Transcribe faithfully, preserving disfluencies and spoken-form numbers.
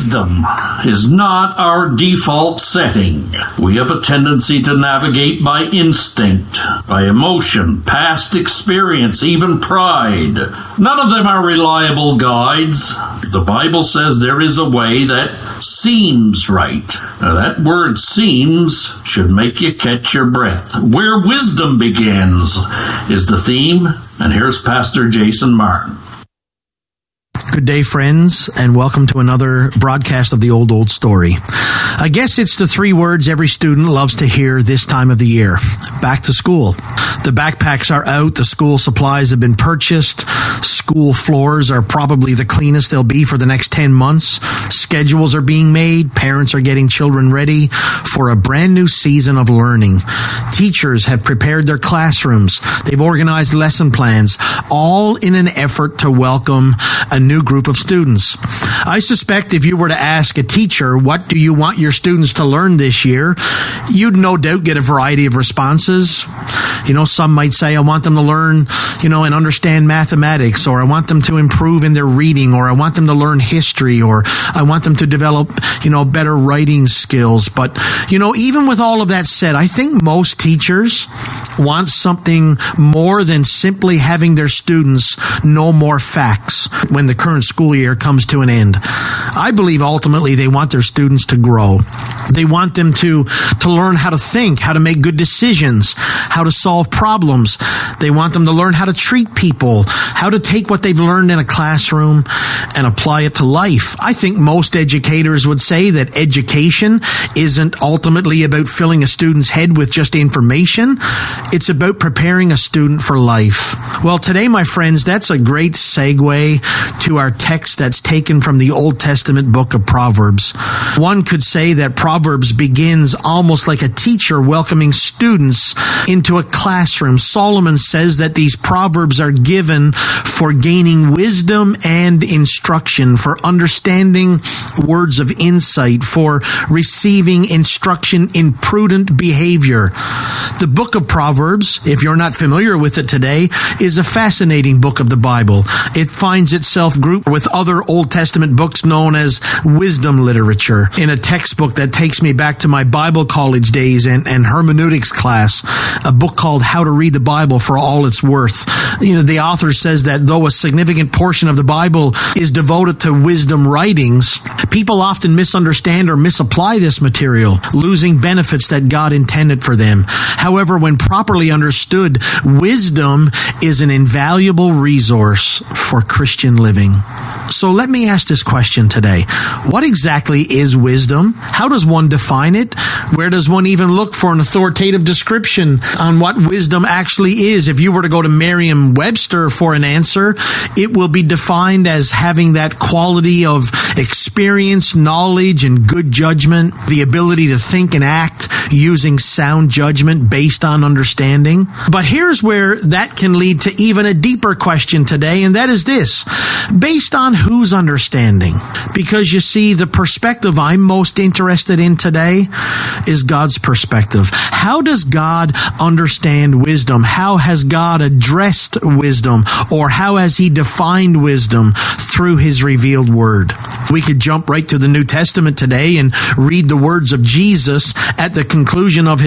wisdom is not our default setting. We have a tendency to navigate by instinct, by emotion, past experience, even pride. None of them are reliable guides. The Bible says there is a way that seems right. Now that word seems should make you catch your breath. Where wisdom begins is the theme, and here's Pastor Jason Martin. Good day, friends, and welcome to another broadcast of the Old Old Story. I guess it's the three words every student loves to hear this time of the year. Back to school. The backpacks are out, the school supplies have been purchased, school floors are probably the cleanest they'll be for the next ten months, schedules are being made, parents are getting children ready for a brand new season of learning. Teachers have prepared their classrooms, they've organized lesson plans, all in an effort to welcome a new group of students. I suspect if you were to ask a teacher, what do you want your students to learn this year, you'd no doubt get a variety of responses. You know, some might say, I want them to learn, you know, and understand mathematics, or I want them to improve in their reading, or I want them to learn history, or I want them to develop, you know, better writing skills. But, you know, even with all of that said, I think most teachers want something more than simply having their students know more facts when the current school year comes to an end. I believe ultimately they want their students to grow. They want them to, to learn how to think, how to make good decisions, how to solve problems. They want them to learn how to treat people, how to take what they've learned in a classroom and apply it to life. I think most educators would say that education isn't ultimately about filling a student's head with just information. It's about preparing a student for life. Well, today, my friends, that's a great segue to our text that's taken from the Old Testament book of Proverbs. One could say that Proverbs begins almost like a teacher welcoming students into a classroom. Solomon says that these Proverbs are given for gaining wisdom and instruction, for understanding words of insight, for receiving instruction in prudent behavior. The book of Proverbs, if you're not familiar with it today, is a fascinating book of the Bible. It finds itself grouped with other Old Testament books known as wisdom literature. In a textbook that takes me back to my Bible college days and, and hermeneutics class, a book called How to Read the Bible for All It's Worth. You know, the author says that though a significant portion of the Bible is devoted to wisdom writings, people often misunderstand or misapply this material, losing benefits that God intended for them. However, when properly understood, wisdom is an invaluable resource for Christian living. So let me ask this question today. What exactly is wisdom? How does one define it? Where does one even look for an authoritative description on what wisdom actually is? If you were to go to Merriam-Webster for an answer, it will be defined as having that quality of experience, knowledge, and good judgment, the ability to think and act using sound judgment based on understanding. But here's where that can lead to even a deeper question today, and that is this. Based on whose understanding? Because you see, the perspective I'm most interested in today is God's perspective. How does God understand wisdom? How has God addressed wisdom? Or how has He defined wisdom through His revealed word? We could jump right to the New Testament today and read the words of Jesus at the conclusion of his